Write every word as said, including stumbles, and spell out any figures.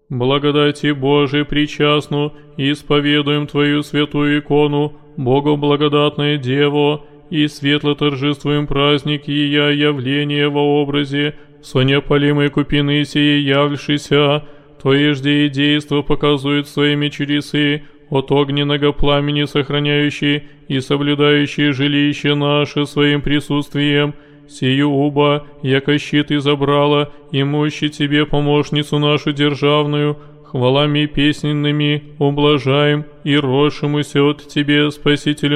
Благодати Божией причастну, исповедуем Твою святую икону, Богу благодатная Дево, и светло торжествуем праздник Ея явления во образе, со неопалимой купины сие являвшейся, Твоежде и действо показует своими чудесы, от огненного пламени сохраняющий и соблюдающий жилище наше своим присутствием, сию уба, яко щит изобрала, и мощи Тебе помощницу нашу державную, хвалами песненными ублажаем и рошимуся от Тебе, Спасителю